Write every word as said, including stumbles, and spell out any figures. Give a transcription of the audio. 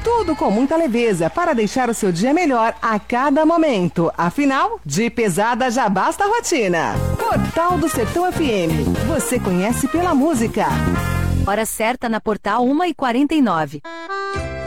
Tudo com muita leveza para deixar o seu dia melhor a cada momento. Afinal, de pesada já basta a rotina. Portal do Sertão F M. Você conhece pela música. Hora certa na Portal uma e quarenta e nove.